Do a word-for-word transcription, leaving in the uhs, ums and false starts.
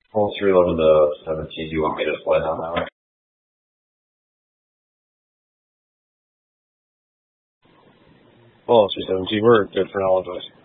Well, three eleven to seventeen. Do you want me to slide down that way? Well, three seventeen, we're good for knowledge wise.